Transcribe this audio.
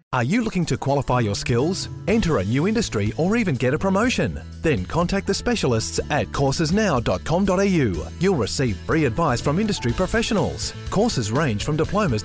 Are you looking to qualify your skills, enter a new industry, or even get a promotion? Then contact the specialists at coursesnow.com.au. You'll receive free advice from industry professionals. Courses range from diplomas